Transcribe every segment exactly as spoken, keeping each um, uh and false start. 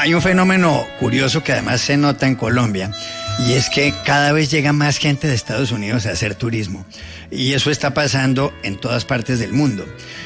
hay un fenómeno curioso que además se nota en Colombia, y es que cada vez llega más gente de Estados Unidos a hacer turismo. Y eso está pasando en todas partes del mundo.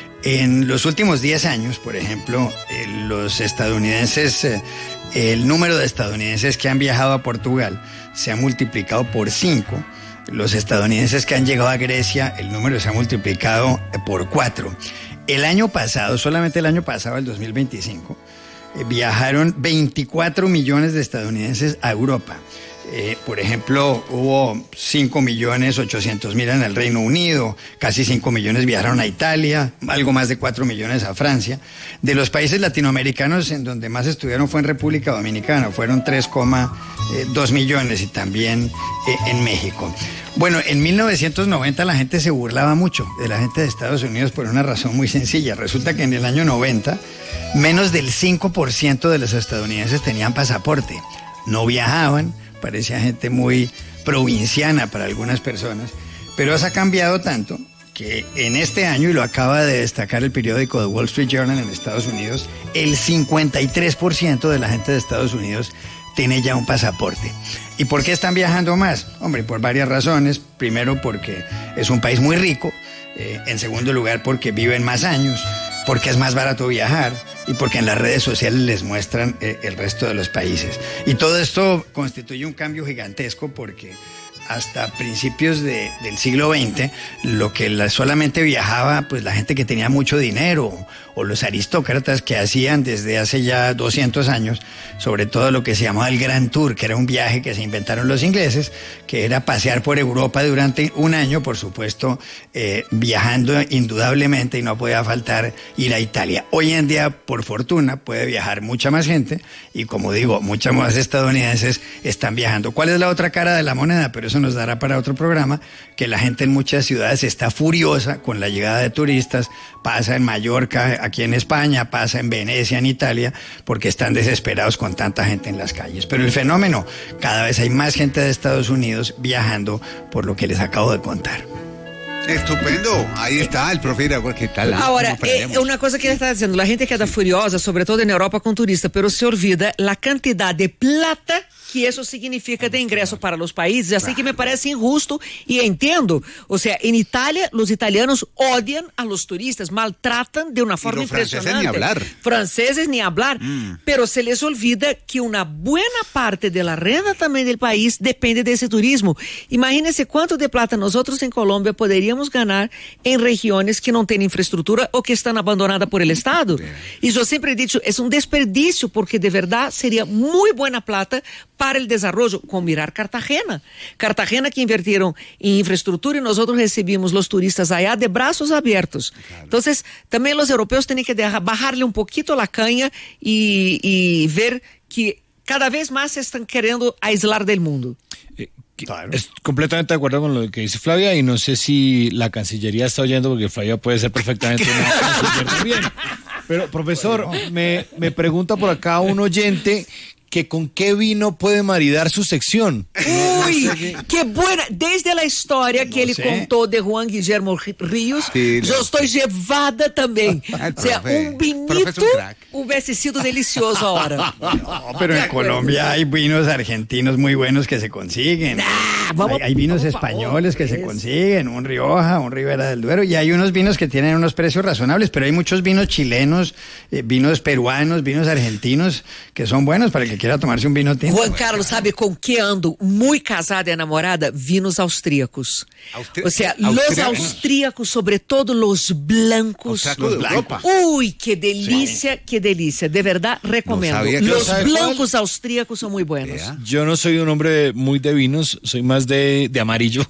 En los últimos diez años, por ejemplo, eh, los estadounidenses, eh, el número de estadounidenses que han viajado a Portugal se ha multiplicado por cinco. Los estadounidenses que han llegado a Grecia, el número se ha multiplicado por cuatro. El año pasado, solamente el año pasado, el dos mil veinticinco, eh, viajaron veinticuatro millones de estadounidenses a Europa. Eh, por ejemplo, hubo cinco millones ochocientos mil en el Reino Unido, casi cinco millones viajaron a Italia, algo más de cuatro millones a Francia. De los países latinoamericanos, en donde más estuvieron fue en República Dominicana, fueron tres coma dos millones, y también eh, en México. Bueno, en mil novecientos noventa la gente se burlaba mucho de la gente de Estados Unidos por una razón muy sencilla. Resulta que en el año noventa, menos del cinco por ciento de los estadounidenses tenían pasaporte, no viajaban. Parecía gente muy provinciana para algunas personas, pero eso ha cambiado tanto que en este año, y lo acaba de destacar el periódico The Wall Street Journal en Estados Unidos, el cincuenta y tres por ciento de la gente de Estados Unidos tiene ya un pasaporte. ¿Y por qué están viajando más? Hombre, por varias razones. Primero, porque es un país muy rico. Eh, en segundo lugar, porque viven más años, porque es más barato viajar y porque en las redes sociales les muestran eh, el resto de los países. Y todo esto constituye un cambio gigantesco, porque hasta principios de, del siglo veinte, lo que la, solamente viajaba pues la gente que tenía mucho dinero, o los aristócratas, que hacían desde hace ya doscientos años, sobre todo lo que se llamaba el Grand Tour, que era un viaje que se inventaron los ingleses, que era pasear por Europa durante un año, por supuesto, eh, viajando indudablemente, y no podía faltar ir a Italia. Hoy en día, por fortuna, puede viajar mucha más gente, y como digo, muchos más estadounidenses están viajando. ¿Cuál es la otra cara de la moneda? Pero eso nos dará para otro programa, que la gente en muchas ciudades está furiosa con la llegada de turistas. Pasa en Mallorca, aquí en España, pasa en Venecia, en Italia, porque están desesperados con tanta gente en las calles. Pero el fenómeno, cada vez hay más gente de Estados Unidos viajando, por lo que les acabo de contar. Estupendo, ahí está el profe Iraguá, ¿qué tal? Ahora, é uma coisa que ele está dizendo, a gente queda furiosa, sobretudo na Europa com turista, pero se olvida a quantidade de plata que isso significa de ingresso para os países, assim que me parece injusto, e entendo, ou seja, em Itália, os italianos odiam a los turistas, maltratam de uma forma impressionante. Franceses ni hablar. Franceses ni hablar, mm. pero se les olvida que uma buena parte de la renda também do país depende desse turismo. Imagínense quanto de plata nós outros em Colômbia poderíamos ganhar em regiões que não têm infraestrutura ou que estão abandonadas por el Estado. E eu sempre he dicho, é um desperdício, porque de verdade seria muito boa plata para o desenvolvimento, como mirar Cartagena. Cartagena, que invirtieron em infraestrutura, e nós outros recebimos os turistas allá de braços abertos. Claro. Então, também os europeus têm que bajarle um pouquito a canha e, e ver que cada vez mais se estão querendo aislar del mundo. Eh, claro. Es completamente de acuerdo con lo que dice Flavia, y no sé si la Cancillería está oyendo, porque Flavia puede ser perfectamente una canciller también. Pero, profesor, bueno. me, me pregunta por acá un oyente que con qué vino puede maridar su sección. Uy, qué buena. Desde la historia que no ele sé. contou de Juan Guillermo Ríos, sí, yo no. estoy llevada también. O sea, un vinito hubiese sido delicioso ahora. No, pero en Colombia hay vinos argentinos muy buenos que se consiguen. Nah, vamos, hay, hay vinos vamos, españoles que se consiguen, un Rioja, un Ribera del Duero, y hay unos vinos que tienen unos precios razonables, pero hay muchos vinos chilenos, eh, vinos peruanos, vinos argentinos, que son buenos para el que quiera tomarse un vino tinto. Juan Carlos, sabe com que ando muito casada e namorada? Vinos austríacos. Austri... O sea, los austríacos, sobretudo los blancos. Los blancos. Uy, que delicia, sí. que delicia. De verdad, recomiendo. No los blancos cuál? austríacos son muy buenos. Yeah. Yo no soy un hombre muy de vinos, soy más de, de amarillo.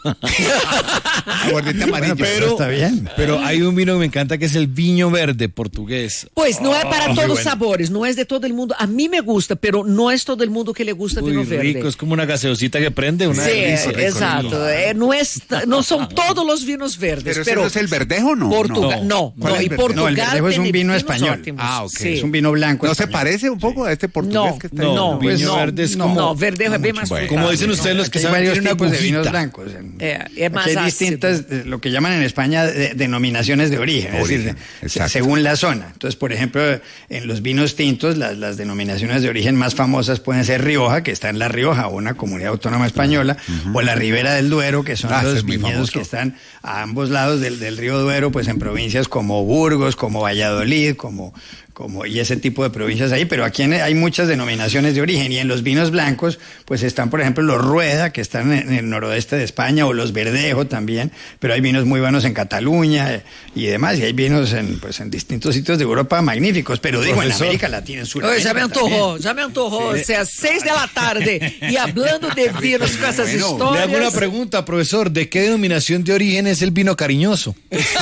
Aguardente amarillo. Bueno, pero, está bien. Pero hay un vino que me encanta, que es el viño verde portugués. Pues no oh, es para todos los bueno. sabores, no es de todo el mundo. A mí me gusta, pero no es todo el mundo que le gusta Uy, vino verde. Rico, es como una gaseosita que prende. Una sí, delicia, rico, exacto. Eh, no, es, no son todos los vinos verdes. Pero, pero ¿no es el verdejo no? Portugal, no. No, no, y Portugal no, el verdejo es un vino español. Óptimos. Ah, ok. Sí. Es un vino blanco. ¿No español. se parece un poco a este portugués no, que está no, no, pues vino no, verde es no, como... no, verdejo es bien más bueno. Como dicen ustedes, los que saben, tiene una tipos de burbujita. vinos blancos. Eh, es más Aquí hay ácido. distintas, eh, lo que llaman en España de- denominaciones de origen, Origen, es decir, se- exacto. según la zona. Entonces, por ejemplo, en los vinos tintos, las, las denominaciones de origen más famosas pueden ser Rioja, que está en La Rioja, una comunidad autónoma española, o la Ribera del Duero, que son Ah, ese los es muy viñedos famoso. que están a ambos lados del, del río Duero, pues en provincias como Burgos, como Valladolid, como, como y ese tipo de provincias ahí, pero aquí en- hay muchas denominaciones de origen, y en los vinos blancos pues están por ejemplo los Rueda, que están en, en el noroeste de España, o los Verdejo también, pero hay vinos muy buenos en Cataluña eh, y demás, y hay vinos en, pues, en distintos sitios de Europa magníficos, pero digo en Profesor. América Latina, en Oye, Sudamérica ya me antojó, también. ya me antojó. O sea, seis de la tarde y hablando de vinos con esas Bueno, Le historias. hago una pregunta, profesor. ¿De qué denominación de origen es el vino cariñoso?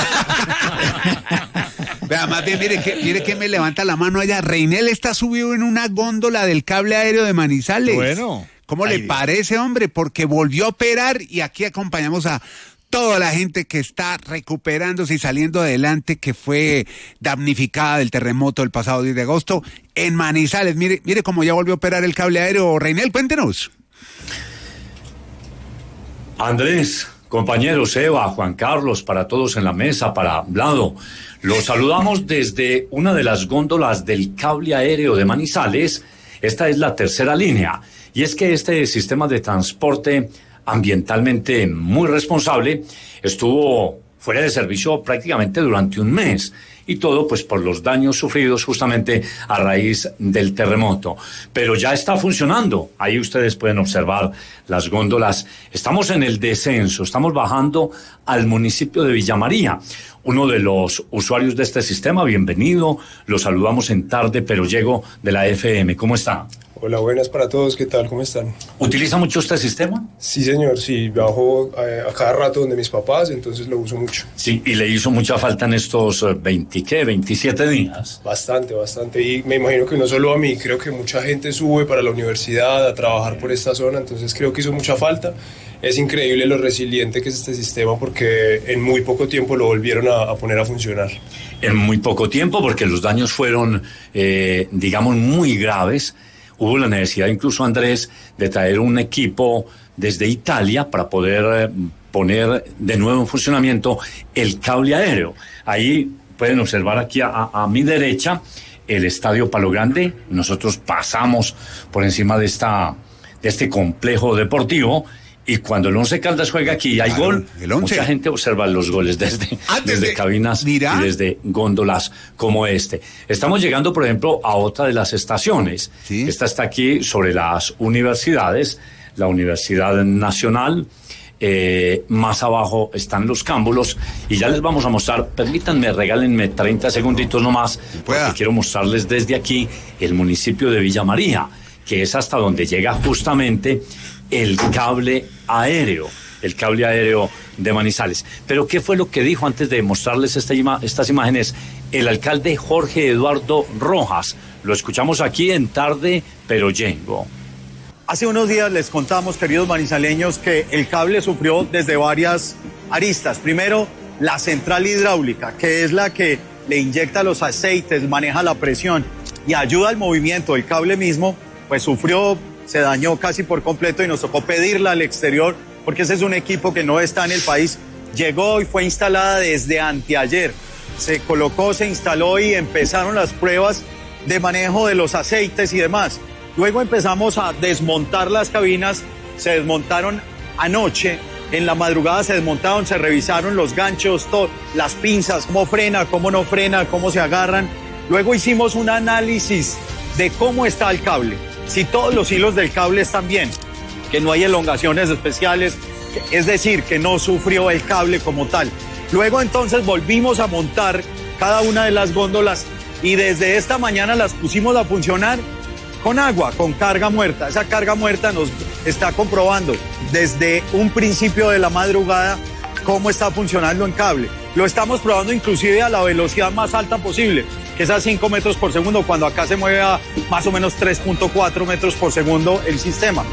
Vea, más bien, mire que, mire que me levanta la mano allá. Reinel está subido en una góndola del cable aéreo de Manizales. Bueno. ¿Cómo le Ay, parece, hombre? Porque volvió a operar y aquí acompañamos a toda la gente que está recuperándose y saliendo adelante, que fue damnificada del terremoto del pasado diez de agosto en Manizales. Mire, mire cómo ya volvió a operar el cable aéreo. Reinel, cuéntenos. Andrés, compañeros, Eva, Juan Carlos, para todos en la mesa, para Vlado, los saludamos desde una de las góndolas del cable aéreo de Manizales. Esta es la tercera línea, y es que este sistema de transporte ambientalmente muy responsable estuvo fuera de servicio prácticamente durante un mes, y todo pues por los daños sufridos justamente a raíz del terremoto. Pero ya está funcionando. Ahí ustedes pueden observar las góndolas. Estamos en el descenso, estamos bajando al municipio de Villa María. Uno de los usuarios de este sistema, bienvenido. Lo saludamos en Tarde Pero Llego de la F M. ¿Cómo está? Hola, buenas para todos, ¿qué tal? ¿Cómo están? ¿Utiliza mucho este sistema? Sí, señor, sí, viajo a, a cada rato donde mis papás, entonces lo uso mucho. Sí, y le hizo mucha falta en estos eh, veinte, ¿qué? veintisiete días. Bastante, bastante. Y me imagino que no solo a mí, creo que mucha gente sube para la universidad a trabajar por esta zona, entonces creo que hizo mucha falta. Es increíble lo resiliente que es este sistema porque en muy poco tiempo lo volvieron a, a poner a funcionar. En muy poco tiempo, porque los daños fueron, eh, digamos, muy graves. Hubo la necesidad, incluso, Andrés, de traer un equipo desde Italia para poder eh, poner de nuevo en funcionamiento el cable aéreo. Ahí pueden observar aquí a, a mi derecha el Estadio Palo Grande. Nosotros pasamos por encima de, esta, de este complejo deportivo. Y cuando el Once Caldas juega aquí y hay Claro, gol, el Once. mucha gente observa los goles desde, Ah, desde desde- cabinas mira. y desde góndolas como este. Estamos llegando, por ejemplo, a otra de las estaciones. Sí. Esta está aquí sobre las universidades, la Universidad Nacional. Eh, más abajo están los cámbulos y ya les vamos a mostrar. Permítanme, regálenme treinta segunditos nomás, Pueda. porque quiero mostrarles desde aquí el municipio de Villa María, que es hasta donde llega justamente el cable aéreo, el cable aéreo de Manizales. Pero ¿qué fue lo que dijo antes de mostrarles esta ima- estas imágenes el alcalde Jorge Eduardo Rojas? Lo escuchamos aquí en Tarde Pero Llego. Hace unos días les contamos, queridos manizaleños, que el cable sufrió desde varias aristas. Primero, la central hidráulica, que es la que le inyecta los aceites, maneja la presión y ayuda al movimiento. El cable mismo, pues sufrió, se dañó casi por completo y nos tocó pedirla al exterior, porque ese es un equipo que no está en el país. Llegó y fue instalada desde anteayer. Se colocó, se instaló y empezaron las pruebas de manejo de los aceites y demás. Luego empezamos a desmontar las cabinas, se desmontaron anoche, en la madrugada se desmontaron, se revisaron los ganchos, todo, las pinzas, cómo frena, cómo no frena, cómo se agarran. Luego hicimos un análisis de cómo está el cable, si todos los hilos del cable están bien, que no hay elongaciones especiales, es decir, que no sufrió el cable como tal. Luego entonces volvimos a montar cada una de las góndolas y desde esta mañana las pusimos a funcionar con agua, con carga muerta. Esa carga muerta nos está comprobando desde un principio de la madrugada cómo está funcionando en cable. Lo estamos probando inclusive a la velocidad más alta posible, que es a cinco metros por segundo, cuando acá se mueve a más o menos tres punto cuatro metros por segundo el sistema.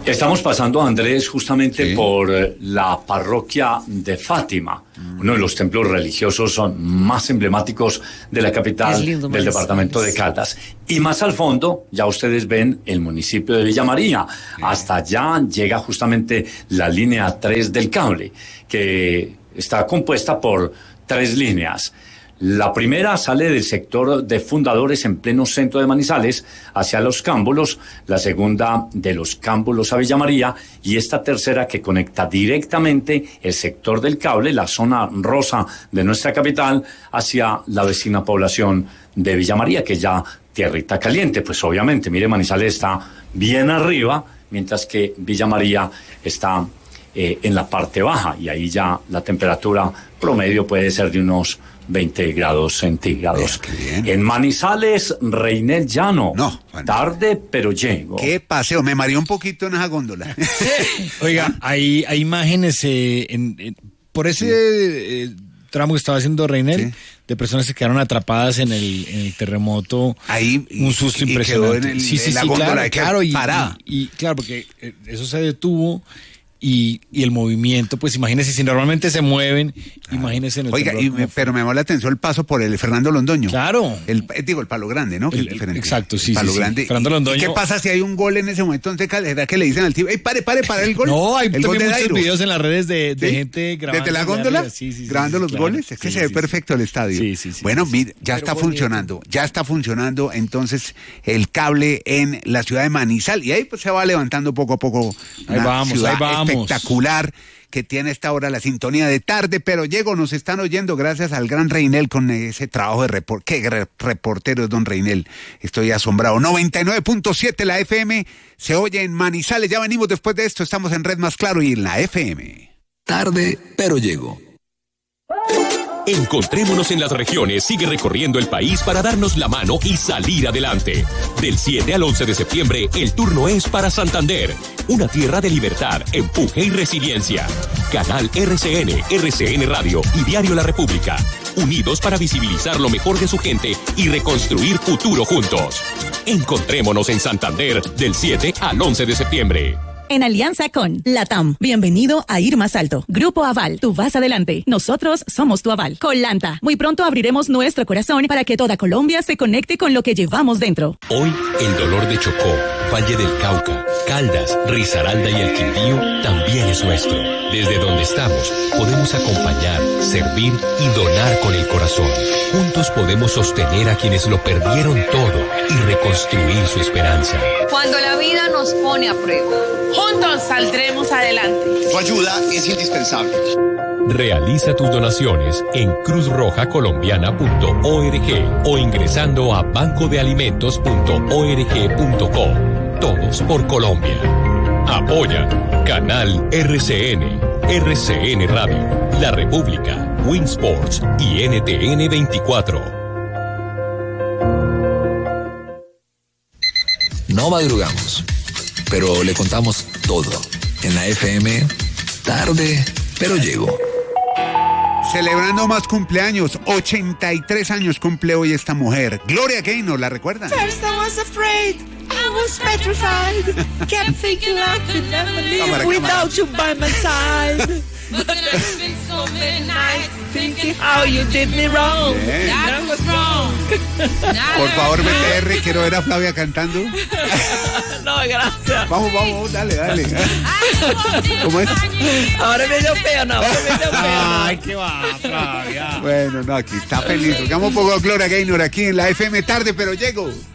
Estamos pasando, Andrés, justamente Sí. por la parroquia de Fátima, uno de los templos religiosos más emblemáticos de la capital Es lindo, del Manizales. departamento de Caldas. Y más al fondo, ya ustedes ven el municipio de Villa María. Hasta allá llega justamente la línea tres del cable, que está compuesta por tres líneas. La primera sale del sector de Fundadores en pleno centro de Manizales hacia Los Cámbulos, la segunda de Los Cámbulos a Villa María y esta tercera que conecta directamente el sector del cable, la zona rosa de nuestra capital, hacia la vecina población de Villa María, que ya tierrita caliente. Pues obviamente, mire, Manizales está bien arriba, mientras que Villa María está eh, en la parte baja y ahí ya la temperatura promedio puede ser de unos veinte grados centígrados. Qué bien. En Manizales, Reinel Llano. No, bueno. Tarde, pero llego. Qué paseo, me mareé un poquito en esa góndola. Oiga, hay, hay imágenes eh, en, en- por ese eh, tramo que estaba haciendo Reinel, Sí. de personas que quedaron atrapadas en el, en el terremoto. Ahí, y- un susto y quedó impresionante. en el- sí, sí, en la sí, góndola, claro, de que claro, y, parada. y- y claro, porque eh, eso se detuvo. Y, y el movimiento, pues imagínese, si normalmente se mueven, imagínese en el Oiga, temblor y cómo me- fue. pero me llamó la atención el paso por el Fernando Londoño. Claro. El, eh, digo, el palo grande, ¿no? Que El- es diferente. exacto, sí, El palo sí, sí. grande. Fernando ¿Y- Londoño- ¿Y qué pasa si hay un gol en ese momento? Entonces, ¿será que le dicen al tipo, ¡ey, pare, pare, para el gol! No, hay el gol también de muchos Dairo. videos en las redes de, de ¿Sí? gente grabando. ¿Desde la de góndola? arriba. Sí, sí, sí, grabando sí, los claro. goles. Es que Sí, se ve sí, perfecto el estadio. Sí, sí, sí, bueno, sí, mire, ya Pero está bonito. funcionando. Ya está funcionando entonces el cable en la ciudad de Manizales. Y ahí pues se va levantando poco a poco Ahí una vamos, ciudad ahí vamos. espectacular que tiene a esta hora la sintonía de tarde, pero llego, nos están oyendo gracias al gran Reinel con ese trabajo de report. Qué re- reportero es don Reinel. Estoy asombrado. noventa y nueve punto siete la F M se oye en Manizales. Ya venimos después de esto. Estamos en Red Más Claro y en la F M. Tarde, pero llego. Encontrémonos en las regiones, sigue recorriendo el país para darnos la mano y salir adelante. Del siete al once de septiembre, el turno es para Santander, una tierra de libertad, empuje y resiliencia. Canal R C N, R C N Radio y Diario La República, unidos para visibilizar lo mejor de su gente y reconstruir futuro juntos. Encontrémonos en Santander del siete al once de septiembre. En alianza con LATAM. Bienvenido a Ir Más Alto. Grupo Aval, tú vas adelante. Nosotros somos tu aval. Colanta. Muy pronto abriremos nuestro corazón para que toda Colombia se conecte con lo que llevamos dentro. Hoy, el dolor de Chocó, Valle del Cauca, Caldas, Risaralda y el Quindío también es nuestro. Desde donde estamos, podemos acompañar, servir y donar con el corazón. Juntos podemos sostener a quienes lo perdieron todo y reconstruir su esperanza. Cuando la vida nos pone a prueba, juntos saldremos adelante. Tu ayuda es indispensable. Realiza tus donaciones en cruz roja colombiana punto org o ingresando a banco de alimentos punto org punto co. Todos por Colombia. Apoya Canal R C N, R C N Radio, La República, Winsports y N T N veinticuatro. No madrugamos, pero le contamos todo. En la F M, tarde, pero llego. Celebrando más cumpleaños, ochenta y tres años cumple hoy esta mujer. Gloria Gaynor, ¿la recuerdan? First I was afraid, I was petrified. Kept thinking I could never live Cámara, without you by my side. But there's been so many nights thinking how you did me wrong. Bien. That was wrong. Por favor, B T R, quiero ver a Flavia cantando. No, gracias. Vamos, vamos, dale, dale. ¿Cómo es? Ahora me dio pena, ahora me dio pena. Ay, qué va, Flavia. Bueno, no, aquí está feliz. Tocamos un poco Gloria Gaynor aquí en la F M tarde, pero llego.